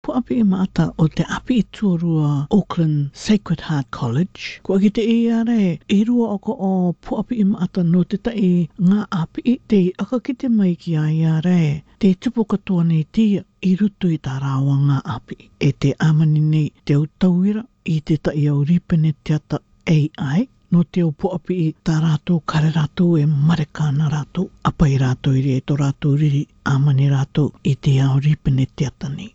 Puapi I maata o te api I tuarua Auckland Sacred Heart College. Kua ki te iare, I rua oko o puapi I maata no te tai ngā api te akakite mai ki a iare. Te tupu katoa nei tia I rutu I tā rāua ngā api. E te amani nei te au tauira I te tai au ripene te ata AI. No te au puapi I tā rātou kare rātou e marekāna rātou. Apa I rātou iri e tō rātou riri amani rātou I te au ripene te ata nei.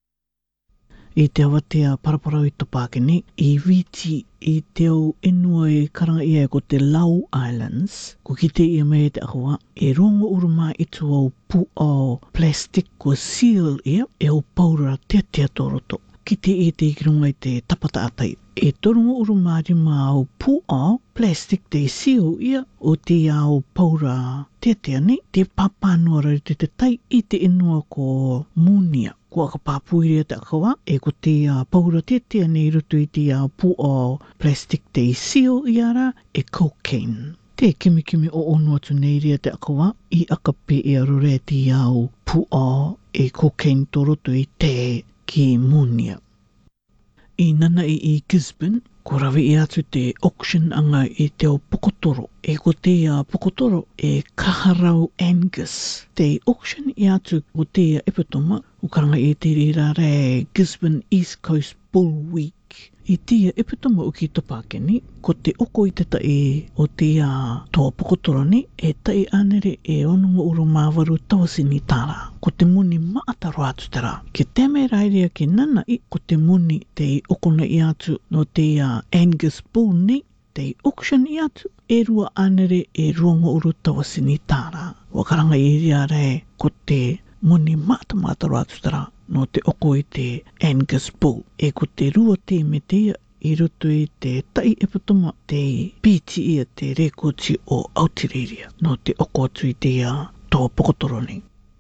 I te awatea paraparau I Topākeni, I witi I te au enua e karanga ia ko te Lau Islands, ko ki te ia mea te ahua, e rongo uruma I tu au pu o plastic ko seal ia, e au paura te toroto. Ki te I te ikirunga I te tapata atai. E torongo uruma rima au pu o plastic te seal ia, o te au paura te ni, te papanuara I te tai I te enua ko munia. Kua ka pāpuiria te akawa, e ko te paura te nei rutu I te pu o plastic te seal iara, e cocaine. Te kimi o ono atu nei ria te akawa, I akape e arore te au pu o e cocaine toroto I te ki munia. I nana I Gisborne, ko rawe I atu te auction anga I te au pokotoro. E ko te pokotoro e kaharau Angus. Te auction I atu ko te epitoma, ukaranga I te rirare Gisborne East Coast Bull Week. I tia epitoma o ki Topākeni, ko te oko I te tai o te toa pokotorani, e tai anere e onunga uru māwaru tawasini tāra. Ko te muni maata roa atu te rā. Ke teme rairea ki nana I ko te muni te okona I atu no te Angus Bull ni, te auction I atu, e rua anere e ruanga uru tawasini tāra. Wakaranga I ria re ko te muni maata roa atu te rā. No te oko I te Angus Bull. E ko te rua te me tea I roto I te tai epitoma te piti ia te rekoti o Aotearoa. No te oko atu I te toa pokotoroni.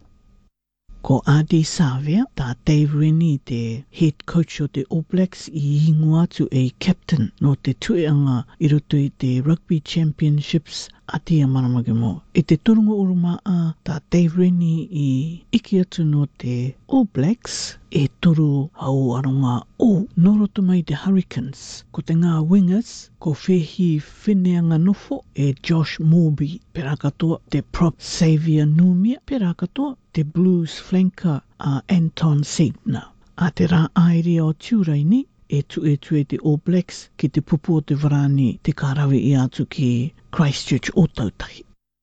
Ko Adi Savia, tā Dave Rennie te head coach o te All Blacks I hingu atu e captain no te tueanga I roto I te Rugby Championships a te Maramagemo. E te turunga uruma a tā Dave Rennie I iki atu no te All Blacks e turu hau aronga o noroto mai te Hurricanes. Ko te ngā wingers, ko Fehi Whineanga Nofo e Josh Morby. Pera katoa te prop Xavier Numia. Pera katoa te Blues flanker Anton Segner. A te rā aere o Turaini e tue te All Blacks ki te pupu o te Varani te kārawe I atu ki Christchurch o Tautahi.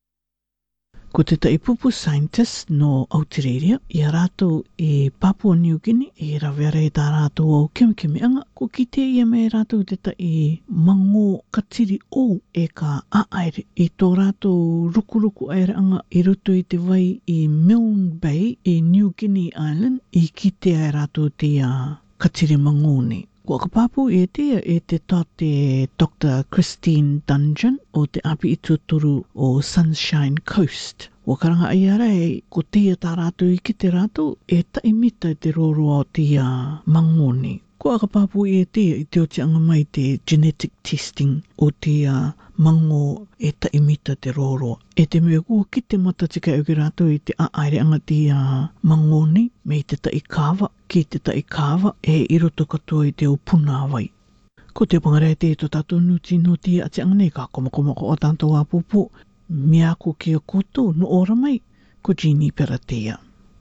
Ko te taipupu scientist no Aotearoa, I a rātou e Papua New Guinea, e rawere tā rātou au kimianga, ko ki te ia me rātou te tai mango katiri o e ka aaere. I tō rātou rukuruku aereanga I roto I te vai I Milne Bay, I New Guinea Island, I ki te ai rātou te katiri mangone. Kua ka pāpū e te tā te Dr. Christine Dungeon o te api I tuatoru o Sunshine Coast. Wakaranga ai ara e ko tia tā rātou I ki te rātou e taimita te roro o te mangone. Kua ka pāpū e I te o te anga mai te genetic testing o te mango e taimita te roro. E te mea kua ki te mata tika au ki rātou I te aaere anga te mangone me te tai kāwa, ki te tai kāwa e I roto katoa I te o puna wai. Ko te pangare te to tātou nuti no te ati anga nei ka komakoma ko o tātou a pupu. Mea ko kia koto no ora mai, ko Jeannie Peratea.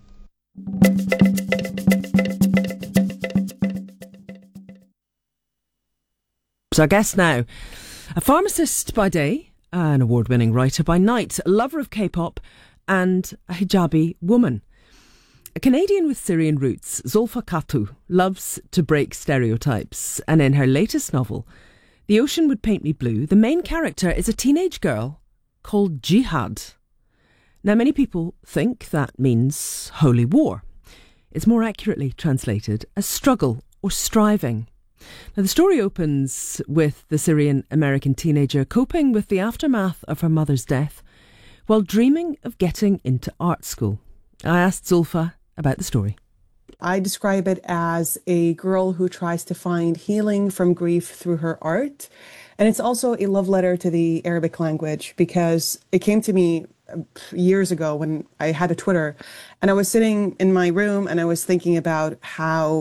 Our guest now, a pharmacist by day, an award-winning writer by night, a lover of K-pop and a hijabi woman. A Canadian with Syrian roots, Zulfa Katu loves to break stereotypes, and in her latest novel, The Ocean Would Paint Me Blue, the main character is a teenage girl called Jihad. Now, many people think that means holy war. It's more accurately translated as struggle or striving. Now, the story opens with the Syrian-American teenager coping with the aftermath of her mother's death while dreaming of getting into art school. I asked Zulfa about the story. I describe it as a girl who tries to find healing from grief through her art. And it's also a love letter to the Arabic language, because it came to me years ago when I had a Twitter, and I was sitting in my room and I was thinking about how